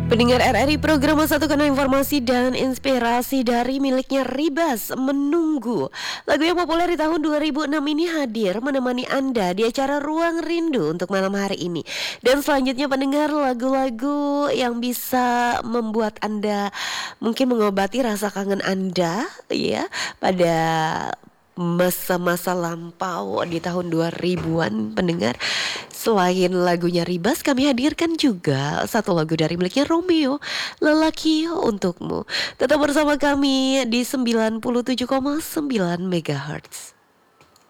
Pendengar RRI program Satu Kanal Informasi dan Inspirasi dari miliknya Ribas menunggu. Lagu yang populer di tahun 2006 ini hadir menemani Anda di acara Ruang Rindu untuk malam hari ini. Dan selanjutnya pendengar lagu-lagu yang bisa membuat Anda mungkin mengobati rasa kangen Anda ya pada masa-masa lampau di tahun 2000-an pendengar. Selain lagunya Ribas, kami hadirkan juga satu lagu dari miliknya Romeo, Lelaki Untukmu. Tetap bersama kami di 97,9 MHz.